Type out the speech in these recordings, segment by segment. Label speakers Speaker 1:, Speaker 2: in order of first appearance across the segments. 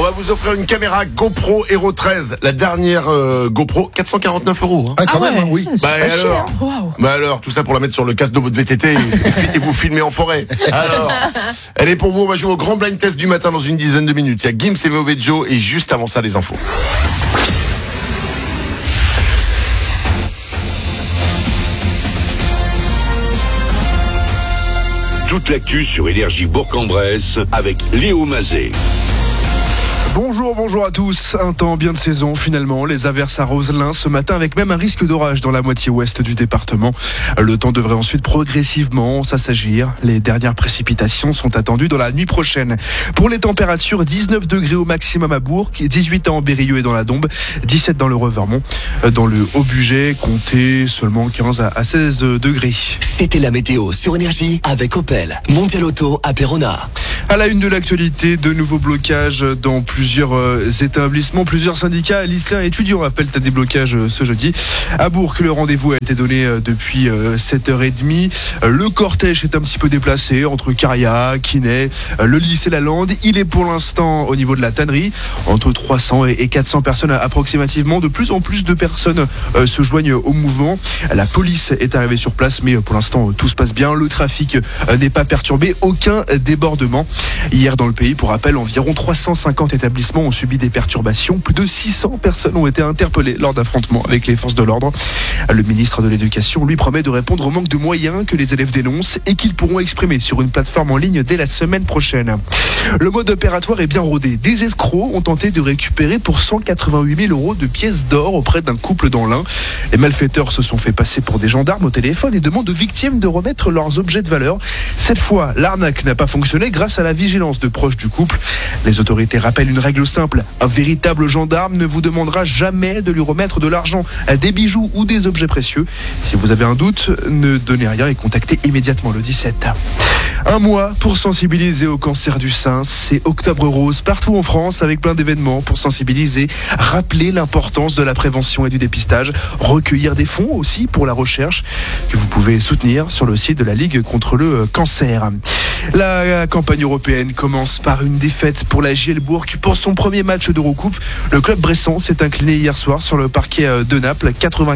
Speaker 1: va vous offrir une caméra GoPro Hero 13, la dernière GoPro, 449 €. Hein.
Speaker 2: Ah, quand même, oui.
Speaker 1: Bah alors, tout ça pour la mettre sur le casque de votre VTT et vous filmer en forêt. Alors, elle est pour vous, on va jouer au grand blind test du matin dans une dizaine de minutes. Il y a Gims et Mauvais Joe et juste avant ça, les infos.
Speaker 3: Toute l'actu sur Énergie Bourg-en-Bresse avec Léo Mazet.
Speaker 4: Bonjour à tous. Un temps bien de saison finalement. Les averses arrosent l'Ain ce matin avec même un risque d'orage dans la moitié ouest du département. Le temps devrait ensuite progressivement s'assagir. Les dernières précipitations sont attendues dans la nuit prochaine. Pour les températures, 19 degrés au maximum à Bourg, 18 en Berrieux et dans la Dombe, 17 dans le Revermont. Dans le Haut-Bugey, comptez seulement 15 à 16 degrés.
Speaker 5: C'était la météo sur Énergie avec Opel. Mondial Auto à Péronne.
Speaker 4: À la une de l'actualité, de nouveaux blocages dans plusieurs établissements. Plusieurs syndicats, lycéens et étudiants appellent à des blocages ce jeudi. À Bourg, le rendez-vous a été donné depuis 7h30. Le cortège est un petit peu déplacé entre Caria, Quinet, le lycée Lalande. Il est pour l'instant au niveau de la tannerie. Entre 300 et 400 personnes approximativement. De plus en plus de personnes se joignent au mouvement. La police est arrivée sur place, mais pour l'instant tout se passe bien. Le trafic n'est pas perturbé. Aucun débordement. Hier dans le pays, pour rappel, environ 350 établissements ont subi des perturbations. Plus de 600 personnes ont été interpellées lors d'affrontements avec les forces de l'ordre. Le ministre de l'Éducation, lui, promet de répondre au manque de moyens que les élèves dénoncent et qu'ils pourront exprimer sur une plateforme en ligne dès la semaine prochaine. Le mode opératoire est bien rodé. Des escrocs ont tenté de récupérer pour 188 000 € de pièces d'or auprès d'un couple dans l'Ain. Les malfaiteurs se sont fait passer pour des gendarmes au téléphone et demandent aux victimes de remettre leurs objets de valeur. Cette fois, l'arnaque n'a pas fonctionné grâce à la vigilance de proches du couple. Les autorités rappellent une règle simple. Un véritable gendarme ne vous demandera jamais de lui remettre de l'argent, des bijoux ou des objets précieux. Si vous avez un doute, ne donnez rien et contactez immédiatement le 17. Un mois pour sensibiliser au cancer du sein, c'est Octobre Rose partout en France avec plein d'événements pour sensibiliser, rappeler l'importance de la prévention et du dépistage, recueillir des fonds aussi pour la recherche que vous pouvez soutenir sur le site de la Ligue contre le cancer. La campagne européenne commence par une défaite pour la JL Bourg pour son premier match d'Eurocoupe. Le club bressan s'est incliné hier soir sur le parquet de Naples,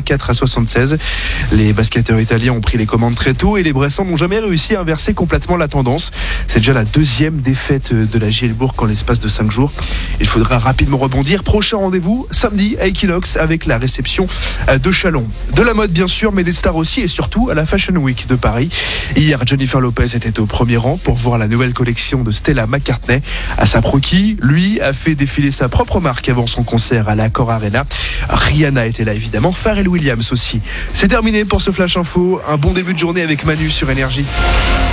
Speaker 4: 84-76. Les basketteurs italiens ont pris les commandes très tôt et les Bressans n'ont jamais réussi à inverser complètement la tendance. C'est déjà la deuxième défaite de la JL Bourg en l'espace de 5 jours. Il faudra rapidement rebondir. Prochain rendez-vous samedi à Equinox avec la réception de Chalon. De la mode bien sûr, mais des stars aussi et surtout à la Fashion Week de Paris. Hier, Jennifer Lopez était au premier rang pour voir la nouvelle collection de Stella McCartney. ASAP Rocky, lui, a fait défiler sa propre marque avant son concert à l'Accor Arena. Rihanna était là évidemment, Pharrell Williams aussi. C'est terminé pour ce Flash Info. Un bon début de journée avec Manu sur Énergie.